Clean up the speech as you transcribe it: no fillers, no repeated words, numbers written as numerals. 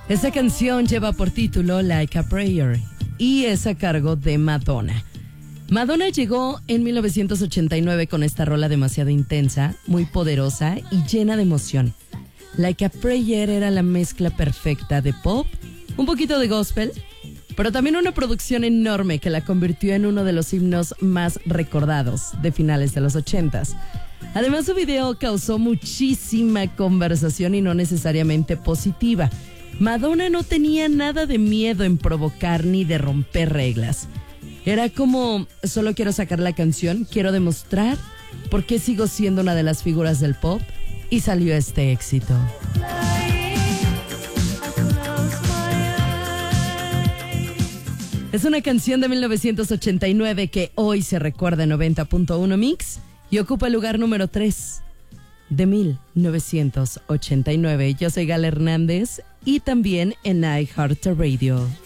Esta canción lleva por título Like a Prayer y es a cargo de Madonna. Madonna llegó en 1989 con esta rola demasiado intensa, muy poderosa y llena de emoción. Like a Prayer era la mezcla perfecta de pop, un poquito de gospel, pero también una producción enorme que la convirtió en uno de los himnos más recordados de finales de los 80s. Además, su video causó muchísima conversación y no necesariamente positiva. Madonna no tenía nada de miedo en provocar ni de romper reglas. Era como, solo quiero sacar la canción, quiero demostrar por qué sigo siendo una de las figuras del pop, y salió este éxito. Es una canción de 1989 que hoy se recuerda en 90.1 Mix y ocupa el lugar número 3 de 1989. Yo soy Gala Hernández y también en iHeartRadio.